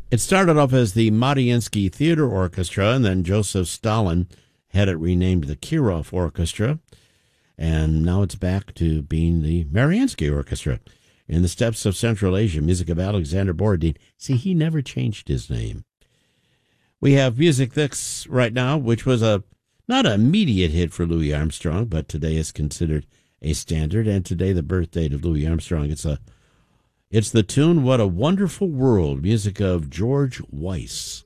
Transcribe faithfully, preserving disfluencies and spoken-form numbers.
It started off as the Mariinsky Theater Orchestra, and then Joseph Stalin had it renamed the Kirov Orchestra, and now it's back to being the Mariinsky Orchestra. In the steppes of Central Asia, music of Alexander Borodin. See, he never changed his name. We have Music This right now, which was a not an immediate hit for Louis Armstrong, but today is considered a standard, and today the birth date of Louis Armstrong. It's a It's the tune, What a Wonderful World, music of George Weiss.